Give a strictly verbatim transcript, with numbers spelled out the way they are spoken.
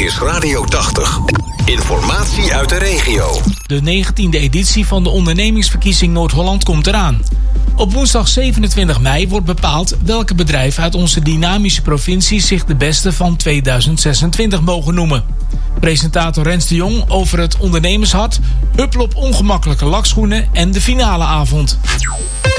is Radio tachtig. Informatie uit de regio. De negentiende editie van de ondernemingsverkiezing Noord-Holland komt eraan. Op woensdag zevenentwintig mei wordt bepaald welke bedrijven uit onze dynamische provincie zich de beste van tweeduizend zesentwintig mogen noemen. Presentator Rens de Jong over het ondernemershart, huppel op ongemakkelijke lakschoenen en de finale avond.